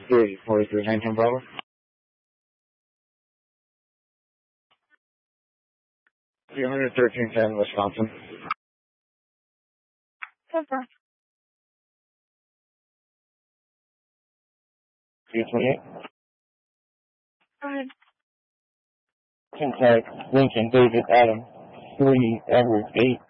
4319 Bravo. The 11310 Wisconsin. Confirm. 328. Go ahead. Contact Lincoln David Adam 3 Edward 8.